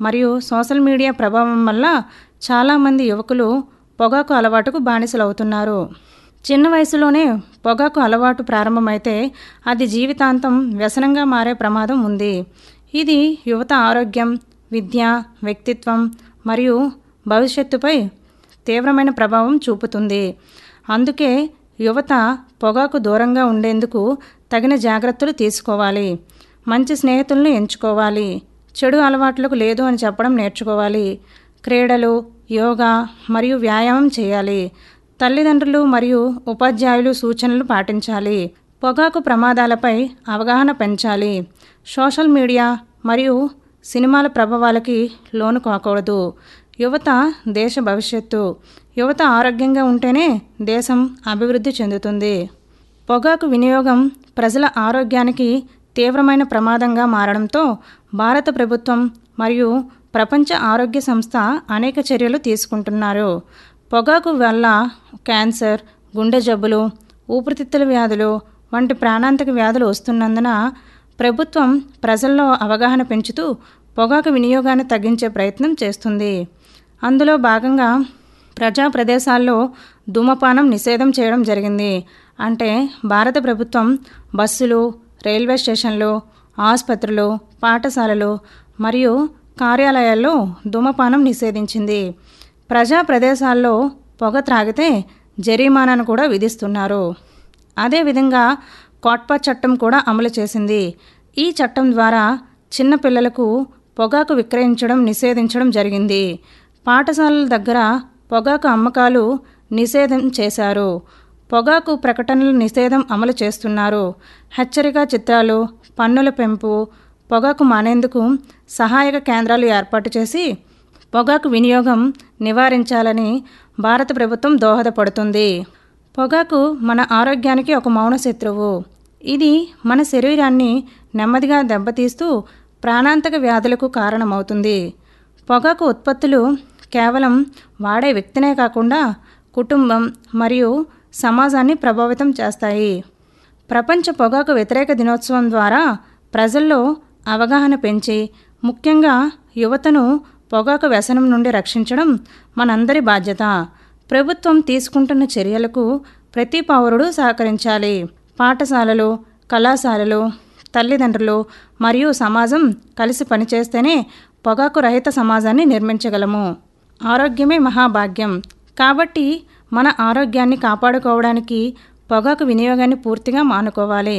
మరియు social media ప్రభావం వల్ల చాలామంది యువకులు పొగాకు అలవాటుకు బానిసలవుతున్నారు. చిన్న వయసులోనే పొగాకు అలవాటు ప్రారంభమైతే అది జీవితాంతం వ్యసనంగా మారే ప్రమాదం ఉంది. ఇది యువత ఆరోగ్యం, విద్య, వ్యక్తిత్వం మరియు భవిష్యత్తుపై తీవ్రమైన ప్రభావం చూపుతుంది. అందుకే యువత పొగాకు దూరంగా ఉండేందుకు తగిన జాగ్రత్తలు తీసుకోవాలి. మంచి స్నేహితులను ఎంచుకోవాలి. చెడు అలవాట్లకు లేదు అని చెప్పడం నేర్చుకోవాలి. క్రీడలు, యోగా మరియు వ్యాయామం చేయాలి. తల్లిదండ్రులు మరియు ఉపాధ్యాయులు సూచనలు పాటించాలి. పొగాకు ప్రమాదాలపై అవగాహన పెంచాలి. సోషల్ మీడియా మరియు సినిమాల ప్రభావాలకి లోను కాకూడదు. యువత దేశ భవిష్యత్తు. యువత ఆరోగ్యంగా ఉంటేనే దేశం అభివృద్ధి చెందుతుంది. పొగాకు వినియోగం ప్రజల ఆరోగ్యానికి తీవ్రమైన ప్రమాదంగా మారడంతో భారత ప్రభుత్వం మరియు ప్రపంచ ఆరోగ్య సంస్థ అనేక చర్యలు తీసుకుంటున్నారు. పొగాకు వల్ల క్యాన్సర్, గుండె జబ్బులు, ఊపిరితిత్తుల వ్యాధులు వంటి ప్రాణాంతక వ్యాధులు వస్తున్నందున ప్రభుత్వం ప్రజల్లో అవగాహన పెంచుతూ పొగాకు వినియోగాన్ని తగ్గించే ప్రయత్నం చేస్తుంది. అందులో భాగంగా ప్రజా ప్రదేశాల్లో ధూమపానం నిషేధం చేయడం జరిగింది. అంటే భారత ప్రభుత్వం బస్సులు, రైల్వే స్టేషన్లు, ఆసుపత్రులు, పాఠశాలలు మరియు కార్యాలయాల్లో ధూమపానం నిషేధించింది. ప్రజా ప్రదేశాల్లో పొగ త్రాగితే జరిమానాను కూడా విధిస్తున్నారు. అదేవిధంగా కోట్పా చట్టం కూడా అమలు చేసింది. ఈ చట్టం ద్వారా చిన్న పిల్లలకు పొగాకు విక్రయించడం నిషేధించడం జరిగింది. పాఠశాలల దగ్గర పొగాకు అమ్మకాలు నిషేధం చేశారు. పొగాకు ప్రకటనల నిషేధం అమలు చేస్తున్నారు. హెచ్చరిక చిత్రాలు, పన్నుల పెంపు, పొగాకు మానేందుకు సహాయక కేంద్రాలు ఏర్పాటు చేసి పొగాకు వినియోగం నివారించాలని భారత ప్రభుత్వం దోహదపడుతుంది. పొగాకు మన ఆరోగ్యానికి ఒక మౌన శత్రువు. ఇది మన శరీరాన్ని నెమ్మదిగా దెబ్బతీస్తూ ప్రాణాంతక వ్యాధులకు కారణమవుతుంది. పొగాకు ఉత్పత్తులు కేవలం వాడే వ్యక్తినే కాకుండా కుటుంబం మరియు సమాజాన్ని ప్రభావితం చేస్తాయి. ప్రపంచ పొగాకు వ్యతిరేక దినోత్సవం ద్వారా ప్రజల్లో అవగాహన పెంచి ముఖ్యంగా యువతను పొగాకు వ్యసనం నుండి రక్షించడం మనందరి బాధ్యత. ప్రభుత్వం తీసుకుంటున్న చర్యలకు ప్రతి పౌరుడు సహకరించాలి. పాఠశాలలు, కళాశాలలు, తల్లిదండ్రులు మరియు సమాజం కలిసి పనిచేస్తేనే పొగాకు రహిత సమాజాన్ని నిర్మించగలము. ఆరోగ్యమే మహాభాగ్యం. కాబట్టి మన ఆరోగ్యాన్ని కాపాడుకోవడానికి పొగాకు వినియోగాన్ని పూర్తిగా మానుకోవాలి.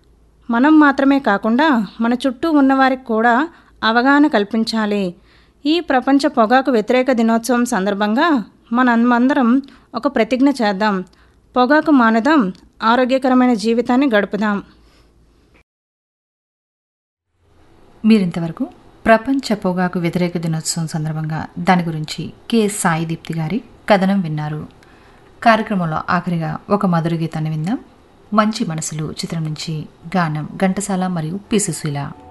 మనం మాత్రమే కాకుండా మన చుట్టూ ఉన్నవారికి కూడా అవగాహన కల్పించాలి. ఈ ప్రపంచ పొగాకు వ్యతిరేక దినోత్సవం సందర్భంగా మనమందరం ఒక ప్రతిజ్ఞ చేద్దాం. పొగాకు మానుదాం, ఆరోగ్యకరమైన జీవితాన్ని గడుపుదాం. మీరింతవరకు ప్రపంచ పొగాకు వ్యతిరేక దినోత్సవం సందర్భంగా దాని గురించి కె సాయి దీప్తి గారి కథనం విన్నారు. కార్యక్రమంలో ఆఖరిగా ఒక మధుర గీతాన్ని విందాం. మంచి మనసులు చిత్రం నుంచి గానం ఘంటసాల మరియు పి. సుశీల.